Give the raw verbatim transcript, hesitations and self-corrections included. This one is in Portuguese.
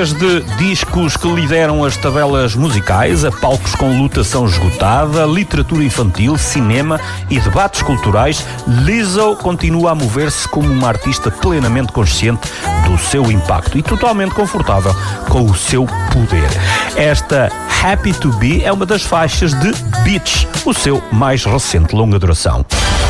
Desde discos que lideram as tabelas musicais, a palcos com lotação esgotada, literatura infantil, cinema e debates culturais, Lizzo continua a mover-se como uma artista plenamente consciente do seu impacto e totalmente confortável com o seu poder. Esta Happy to Be é uma das faixas de Beach, o seu mais recente longa duração.